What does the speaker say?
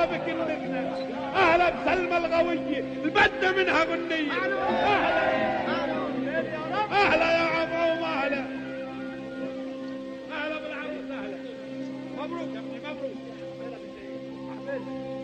اهلا بك النجنة، اهلا بسلمى الغوية البدة منها غنية. اهلا يا عموم، اهلا اهلا بالعروس، اهلا. مبروك يا ابني، مبروك.